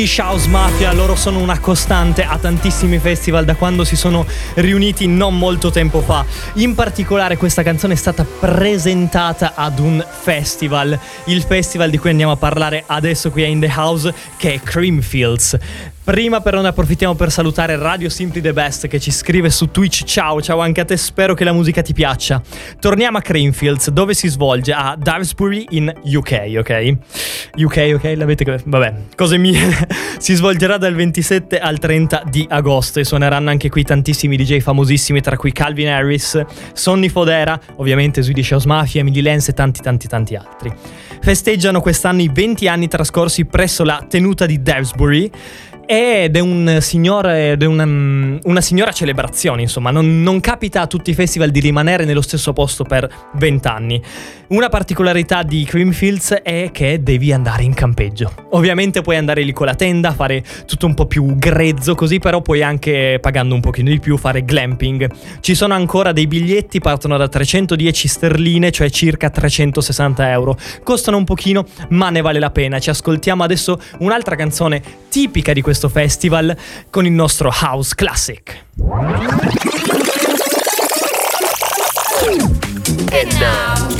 House Mafia, loro sono una costante a tantissimi festival da quando si sono riuniti non molto tempo fa. In particolare questa canzone è stata presentata ad un festival, il festival di cui andiamo a parlare adesso qui a In The House, che è Creamfields. Prima però ne approfittiamo per salutare Radio Simply The Best che ci scrive su Twitch. Ciao anche a te, spero che la musica ti piaccia. Torniamo a Creamfields, dove si svolge a Daresbury in UK, ok? UK, l'avete... vabbè, cose mie. Si svolgerà dal 27 al 30 di agosto e suoneranno anche qui tantissimi DJ famosissimi, tra cui Calvin Harris, Sonny Fodera, ovviamente Swedish House Mafia, Emily Lenz e tanti altri. Festeggiano quest'anno i 20 anni trascorsi presso la tenuta di Daresbury ed è una signora celebrazione, insomma, non capita a tutti i festival di rimanere nello stesso posto per 20 anni. Una particolarità di Creamfields è che devi andare in campeggio. Ovviamente puoi andare lì con la tenda, fare tutto un po' più grezzo così, però puoi anche, pagando un pochino di più, fare glamping. Ci sono ancora dei biglietti, partono da 310 sterline, cioè circa 360 euro. Costano un pochino, ma ne vale la pena. Ci ascoltiamo adesso un'altra canzone tipica di questo festival con il nostro House Classic. And now